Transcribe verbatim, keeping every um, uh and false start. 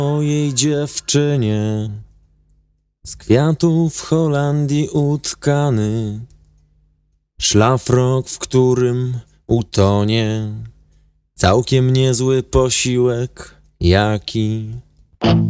mojej dziewczynie z kwiatów w Holandii utkany szlafrok, w którym utonie całkiem niezły posiłek jaki.